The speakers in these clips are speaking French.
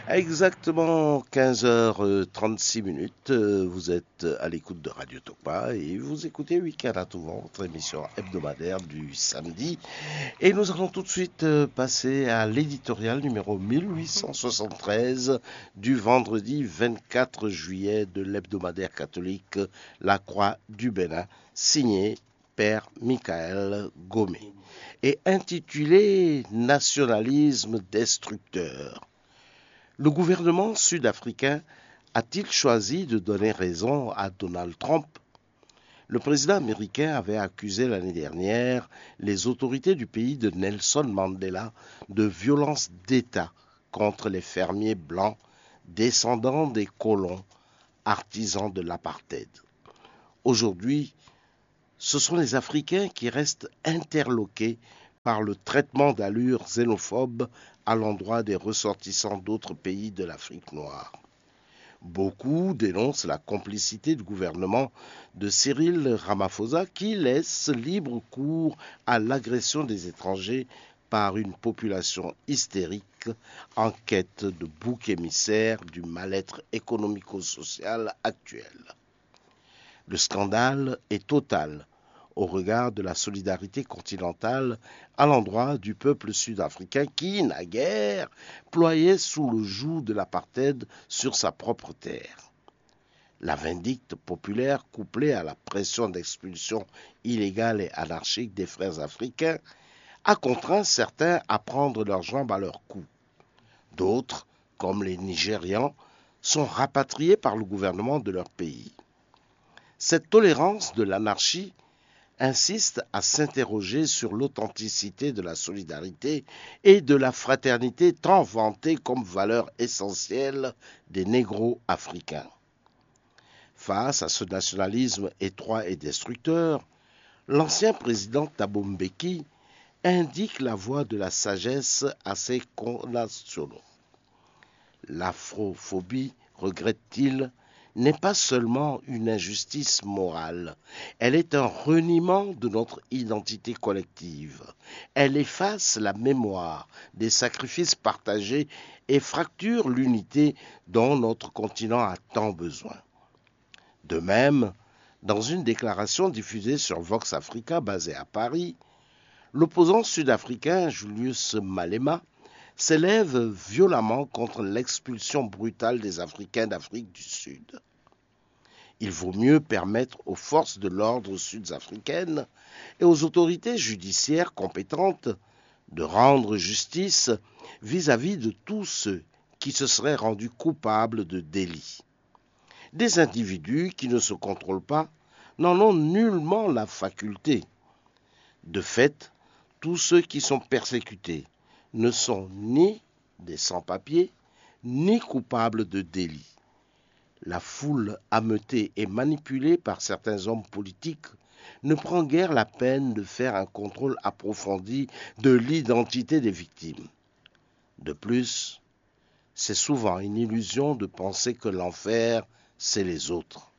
Exactement 15h36. Vous êtes à l'écoute de Radio Tokpa et vous écoutez Week-end à tout vent, votre émission hebdomadaire du samedi. Et nous allons tout de suite passer à l'éditorial numéro 1873 du vendredi 24 juillet de l'hebdomadaire catholique La Croix du Bénin, signé Père Michael Gomé et intitulé Nationalisme destructeur. Le gouvernement sud-africain a-t-il choisi de donner raison à Donald Trump? Le président américain avait accusé l'année dernière les autorités du pays de Nelson Mandela de violences d'État contre les fermiers blancs, descendants des colons, artisans de l'apartheid. Aujourd'hui, ce sont les Africains qui restent interloqués par le traitement d'allure xénophobe à l'endroit des ressortissants d'autres pays de l'Afrique noire. Beaucoup dénoncent la complicité du gouvernement de Cyril Ramaphosa qui laisse libre cours à l'agression des étrangers par une population hystérique en quête de bouc émissaire du mal-être économico-social actuel. Le scandale est total au regard de la solidarité continentale à l'endroit du peuple sud-africain qui, naguère, ployait sous le joug de l'apartheid sur sa propre terre. La vindicte populaire, couplée à la pression d'expulsion illégale et anarchique des frères africains, a contraint certains à prendre leurs jambes à leur cou. D'autres, comme les Nigérians, sont rapatriés par le gouvernement de leur pays. Cette tolérance de l'anarchie insiste à s'interroger sur l'authenticité de la solidarité et de la fraternité tant vantées comme valeur essentielle des négros africains. Face à ce nationalisme étroit et destructeur, l'ancien président Thabo Mbeki indique la voie de la sagesse à ses connationaux. L'afrophobie, regrette-t-il, n'est pas seulement une injustice morale, elle est un reniement de notre identité collective. Elle efface la mémoire des sacrifices partagés et fracture l'unité dont notre continent a tant besoin. De même, dans une déclaration diffusée sur Vox Africa basée à Paris, l'opposant sud-africain Julius Malema s'élève violemment contre l'expulsion brutale des Africains d'Afrique du Sud. Il vaut mieux permettre aux forces de l'ordre sud-africaines et aux autorités judiciaires compétentes de rendre justice vis-à-vis de tous ceux qui se seraient rendus coupables de délits. Des individus qui ne se contrôlent pas n'en ont nullement la faculté. De fait, tous ceux qui sont persécutés ne sont ni des sans-papiers, ni coupables de délits. La foule ameutée et manipulée par certains hommes politiques ne prend guère la peine de faire un contrôle approfondi de l'identité des victimes. De plus, c'est souvent une illusion de penser que l'enfer, c'est les autres.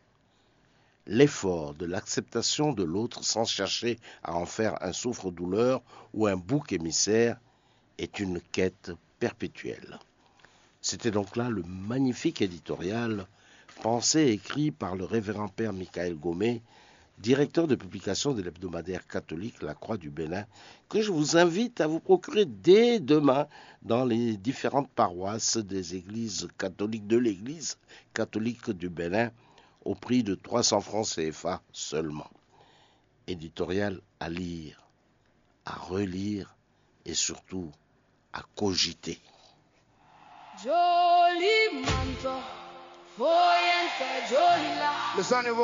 L'effort de l'acceptation de l'autre sans chercher à en faire un souffre-douleur ou un bouc émissaire est une quête perpétuelle. C'était donc là le magnifique éditorial pensé et écrit par le révérend Père Michael Gomé, directeur de publication de l'hebdomadaire catholique La Croix du Bénin, que je vous invite à vous procurer dès demain dans les différentes paroisses des églises catholiques de l'Église catholique du Bénin au prix de 300 francs CFA seulement. Éditorial à lire, à relire et surtout à cogiter. Joli manto, voyenta joli la.